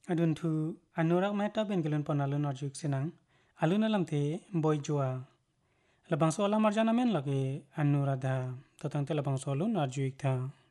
Adun thu anurak meta ben gelun pon alun arjuk senang. Alun alam te boy joa. Labang so alam arjana men lagi anurada. Totang te labang so alun arjuk ta.